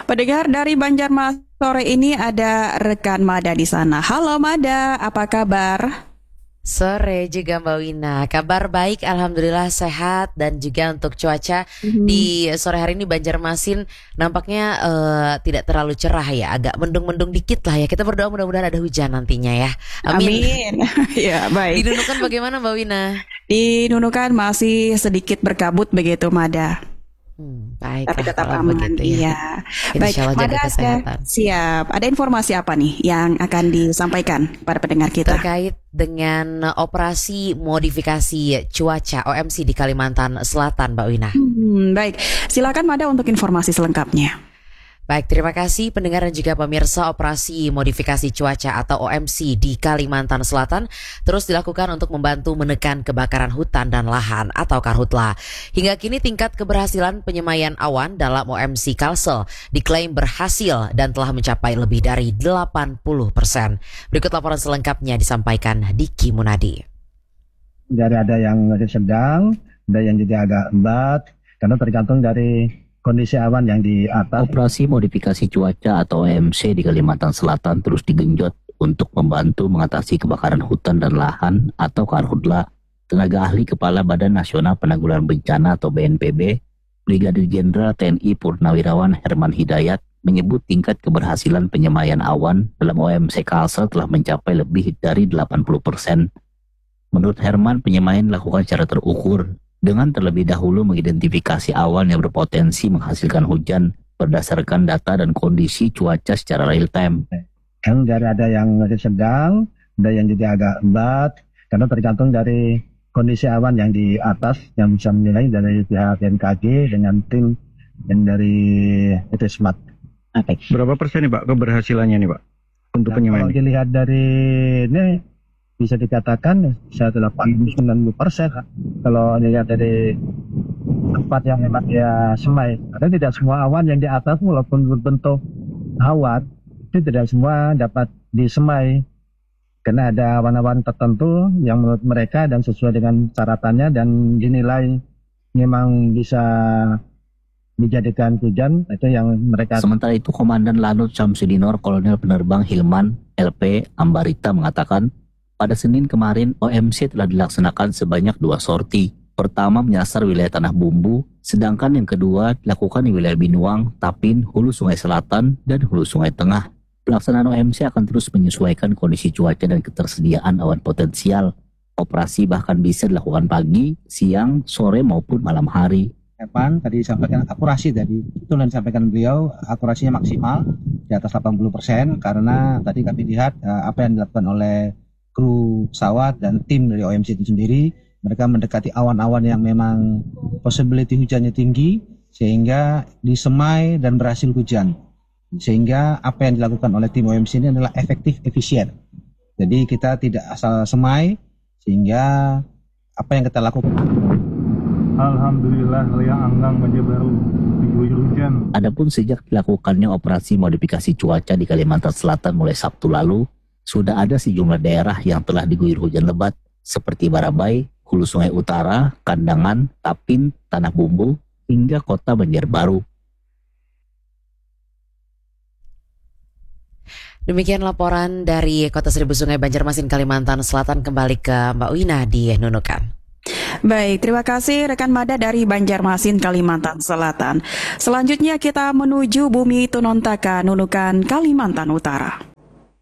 Pendengar dari Banjarmasin sore ini ada rekan Mada di sana. Halo Mada, apa kabar? Sore juga Mbak Wina, kabar baik Alhamdulillah sehat. Dan juga untuk cuaca Mhm. di sore hari ini Banjarmasin nampaknya tidak terlalu cerah ya, agak mendung-mendung dikit lah ya. Kita berdoa mudah-mudahan ada hujan nantinya ya, amin. Amin. Ya, Di baik. Nunukan bagaimana Mbak Wina? Di Nunukan masih sedikit berkabut begitu Mada, tapi Baiklah tetap kalau aman. begitu ya. Iya. Baik, Insya Allah jaga Mada ada kesehatan. siap. Ada informasi apa nih yang akan disampaikan pada pendengar kita? Terkait dengan operasi modifikasi cuaca OMC di Kalimantan Selatan Mbak Wina. Baik, silakan Mada untuk informasi selengkapnya. Baik, terima kasih pendengar dan juga pemirsa. Operasi modifikasi cuaca atau OMC di Kalimantan Selatan terus dilakukan untuk membantu menekan kebakaran hutan dan lahan atau karhutla. Hingga kini tingkat keberhasilan penyemaian awan dalam OMC Kalsel diklaim berhasil dan telah mencapai lebih dari 80%. Berikut laporan selengkapnya disampaikan Diki Munadi. Dari ada yang sedang, ada yang juga agak lembat, karena tergantung dari kondisi awan yang di atas. Operasi modifikasi cuaca atau OMC di Kalimantan Selatan terus digenjot untuk membantu mengatasi kebakaran hutan dan lahan atau karhutla. Tenaga ahli Kepala Badan Nasional Penanggulangan Bencana atau BNPB, Brigadir Jenderal TNI Purnawirawan Herman Hidayat menyebut tingkat keberhasilan penyemaian awan dalam OMC Kalsel telah mencapai lebih dari 80%. Menurut Herman, penyemaian dilakukan secara terukur dengan terlebih dahulu mengidentifikasi awan yang berpotensi menghasilkan hujan berdasarkan data dan kondisi cuaca secara real time. Yang dari ada yang sedang, ada yang juga agak lembat, karena tergantung dari kondisi awan yang di atas yang bisa menilai dari pihak BMKG dengan tim yang dari Smart. Berapa persen nih Pak keberhasilannya nih Pak untuk Nah, penyemaian? kalau dilihat dari ini bisa dikatakan bisa 80-90%. Kalau dilihat dari tempat yang memang dia semai, karena tidak semua awan yang di atas walaupun berbentuk awan itu tidak semua dapat disemai, karena ada awan-awan tertentu yang menurut mereka dan sesuai dengan syaratannya dan dinilai memang bisa dijadikan hujan, itu yang mereka. Sementara itu, Komandan Lanut Syamsudinor Kolonel Penerbang Hilman LP Ambarita mengatakan, pada Senin kemarin OMC telah dilaksanakan sebanyak 2 sorti. Pertama menyasar wilayah Tanah Bumbu, sedangkan yang kedua dilakukan di wilayah Binuang, Tapin, Hulu Sungai Selatan, dan Hulu Sungai Tengah. Pelaksanaan OMC akan terus menyesuaikan kondisi cuaca dan ketersediaan awan potensial. Operasi bahkan bisa dilakukan pagi, siang, sore maupun malam hari. Evan tadi disampaikan akurasi tadi itu yang disampaikan beliau, akurasinya maksimal di atas 80%, karena tadi kami lihat apa yang dilakukan oleh kru pesawat dan tim dari OMC itu sendiri, mereka mendekati awan-awan yang memang possibility hujannya tinggi sehingga disemai dan berhasil hujan, sehingga apa yang dilakukan oleh tim OMC ini adalah efektif, efisien. Jadi kita tidak asal semai, sehingga apa yang kita lakukan. Alhamdulillah yang anggang banjir baru diguyur hujan. Adapun sejak dilakukannya operasi modifikasi cuaca di Kalimantan Selatan mulai Sabtu lalu, sudah ada sejumlah daerah yang telah diguyur hujan lebat seperti Barabai, Hulu Sungai Utara, Kandangan, Tapin, Tanah Bumbu, hingga kota Banjarbaru. Demikian laporan dari Kota Seribu Sungai Banjarmasin Kalimantan Selatan. Kembali ke Mbak Wina di Nunukan. Baik, terima kasih rekan Mada dari Banjarmasin, Kalimantan Selatan. Selanjutnya kita menuju Bumi Tunontaka, Nunukan, Kalimantan Utara.